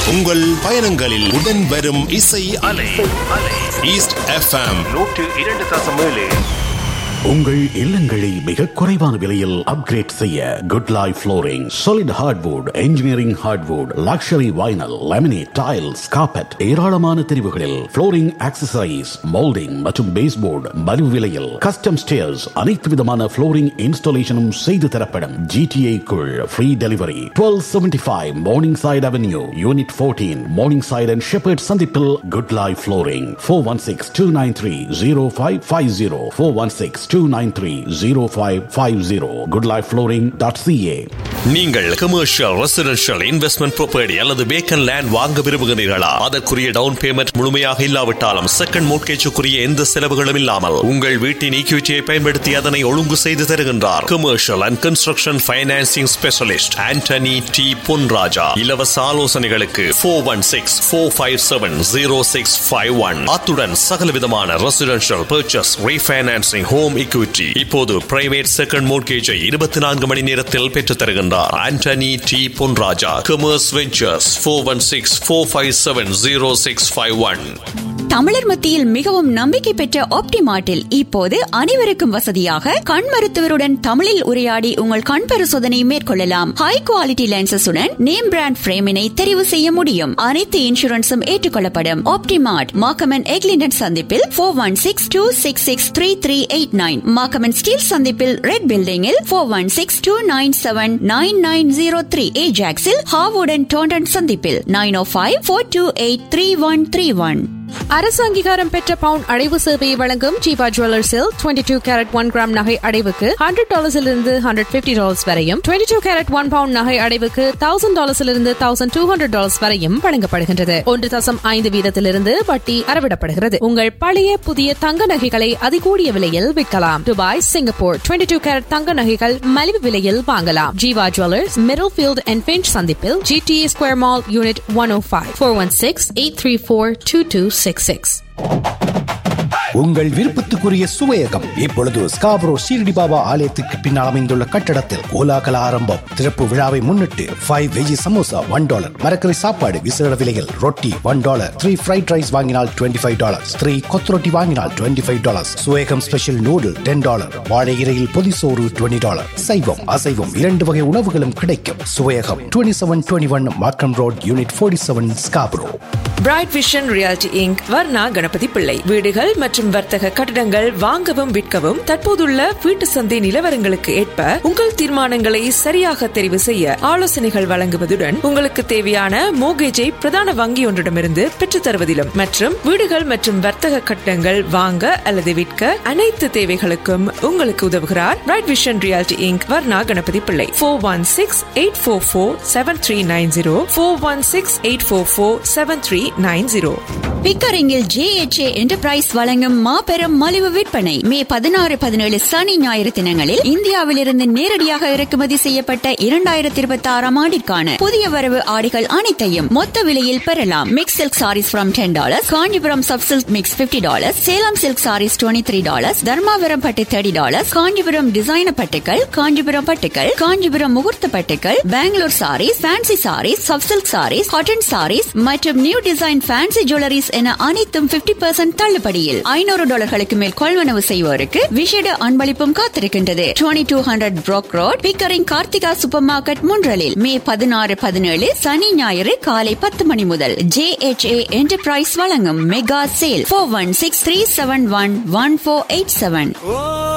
உங்கள் பயணங்களில் உடன் வரும் இசை அலை. East FM 102.7. உங்கள் இல்லங்களை மிக குறைவான விலையில் அப்கிரேட் செய்ய good life flooring, solid hardwood, engineering hardwood, luxury vinyl, laminate, tiles, carpet, ஏராளமான தெரிவுகளில் ஃப்ளோரிங் ஆக்சசரிஸ், மோல்டிங் மற்றும் பேஸ்போர்டு மலிவு விலையில், கஸ்டம் ஸ்டேர்ஸ், அனைத்து விதமான ஃப்ளோரிங் இன்ஸ்டாலேஷனும் செய்து தரப்படும். GTA குள் free delivery. 1275 morning side avenue, unit 14, morning side and shepherd சந்திப்பில் குட் லைஃப் ஃப்ளோரிங். 416-293-0550 416-293-0550 goodlifeflooring.ca. நீங்கள் கமர்ஷியல், ரெசிடென்ஷியல், இன்வெஸ்ட்மெண்ட் ப்ராப்பர்ட்டி அல்லது வேக்கன் லேண்ட் வாங்க விரும்புகிறீர்களா? அதற்குரிய டவுன் பேமெண்ட் முழுமையாக இல்லாவிட்டாலும் செகண்ட் மோட்கேஜுக்குரிய எந்த செலவுகளும் இல்லாமல் உங்கள் வீட்டின் ஈக்விட்டியை பயன்படுத்தி அதனை ஒழுங்கு செய்து தருகின்றார். Commercial and construction financing specialist Antony D Ponraja. இலவச ஆலோசனைகளுக்கு 416-457-0651. அத்துடன் சகலவிதமான residential purchase, refinancing, home equity. இப்போது பிரைவேட் செகண்ட் மோட்கேஜை 24 மணி நேரத்தில் பெற்றுத் தருகின்றார். Antony D Ponraja. Commerce ventures 416-457-0651. தமிழர் மத்தியில் மிகவும் நம்பிக்கை பெற்ற ஆப்டிமார்ட்டில் இப்போது அனைவருக்கும் வசதியாக கண் மருத்துவருடன் தமிழில் உரையாடி உங்கள் கண் பரிசோதனை மேற்கொள்ளலாம். ஹை குவாலிட்டி லென்சஸுடன் நேம் பிராண்ட் பிரேமினை தெரிவு செய்ய முடியும். அனைத்து இன்சூரன்ஸும் ஏற்றுக்கொள்ளப்படும். ஆப்டிமார்ட் மாக்கமன் எக்லிண்டன் சந்திப்பில் 416-266-3389, மாக்கமன் ஸ்டீல் சந்திப்பில் ரெட் பில்டிங்கில் 416-297-9903, ஏஜாக்ஸில் ஹாவுடன் டோண்டன் சந்திப்பில் 905-428-3131. அரசு அங்கீகாரம் பெற்ற பவுன் அடைவு சேவையை வழங்கும் ஜீவா ஜுவல்லர்ஸில் 22 கேரட் 1 கிராம் நகை அடைவுக்கு $100 $150 வரையும், 22 கேரட் 1 பவுண்ட் நகை அடைவுக்கு $1000 $1200 வரையும் வழங்கப்படுகின்றது. 1.5 வீதத்திலிருந்து வட்டி அறவிடப்படுகிறது. உங்கள் பழைய புதிய தங்க நகைகளை அதிகூடிய விலையில் விற்கலாம். துபாய், சிங்கப்பூர் 22 கேரட் தங்க நகைகள் மலிவு விலையில் வாங்கலாம். Jeeva jewellers, middle field and pinch சந்திப்பில் GTA ஸ்கொயர் மால் யூனிட் 105. 416-834-2266. உங்கள் விருப்பத்துக்குரிய சுவையகம் இப்பொழுது ஸ்காப்ரோ ஷீரடி பாபா ஆலயத்துக்கு பின்னால் அமைந்துள்ள கட்டடத்தில் கோலாகல ஆரம்பம். திறப்பு விழாவை முன்னிட்டு 5 வெஜ்ஜி சமோசா $1, மரக்கறி சாப்பாடு விசேட விலையில், ரொட்டி $1, 3 ஃப்ரைட் ரைஸ் வாங்கினால் $25, 3 கொத்து வாங்கினால் $25, சுவேகம் ஸ்பெஷல் நூடுல் $10, வாழை இலையில் பொதிசோறு $20. சைவம் அசைவம் 2 வகை உணவுகளும் கிடைக்கும். சுவையகம் 2721 மார்க்கம் road, unit 47, Scarborough. Bright vision reality Inc, Varna Ganapathi பிள்ளை. வீடுகள் மற்றும் வர்த்தக கட்டடங்கள் வாங்கவும் விற்கவும் தற்போதுள்ள வீட்டு சந்தை நிலவரங்களுக்கு ஏற்ப உங்கள் தீர்மானங்களை சரியாக தெரிவு செய்ய ஆலோசனைகள் வழங்குவதுடன் உங்களுக்கு தேவையான மோர்கேஜை பிரதான வங்கி ஒன்றிடமிருந்து பெற்றுத் தருவதிலும் மற்றும் வீடுகள் மற்றும் வர்த்தக கட்டடங்கள் வாங்க அல்லது விற்க அனைத்து தேவைகளுக்கும் உங்களுக்கு உதவுகிறார் bright vision reality Inc, Varna Ganapathi பிள்ளை. 416-844-7390, 416-844-7390. பிக்கரிங்கில் JHA என்டர்பிரைஸ் வழங்கும் மாபெரும் மலிவு விற்பனை. மே 16, 17 சனி ஞாயிறு தினங்களில் இந்தியாவிலிருந்து நேரடியாக இறக்குமதி செய்யப்பட்ட 2026 ஆண்டிற்கான புதிய வரவு ஆடைகள் அனைத்தையும் மொத்த விலையில் பெறலாம். Mix silk saris from $10, Kanchipuram sub silk mix $50, Salem silk saris $23, Dharmapuram பட்டு $30, காஞ்சிபுரம் டிசைனர் பட்டுக்கள், காஞ்சிபுரம் பட்டுக்கள், காஞ்சிபுரம் முகூர்த்த பட்டுக்கள், Bangalore saris, fancy saris, sub silk saris, cotton saris மற்றும் நியூ டிசைன் ஃபேன்சி ஜுவல்லரிஸ் என அனைத்தும் 50% தள்ளுபடியில். $500 மேல் கொள்வனவு செய்வோருக்கு விசேட அன்பளிப்பும் காத்திருக்கின்றது. 2200 Brock Road, Pickering Karthika super market முன்றலில் மே 16, 17 சனி ஞாயிறு காலை 10 மணி முதல் JHA என்டர்பிரைஸ் வழங்கும் மெகா சேல். 416-371-1487.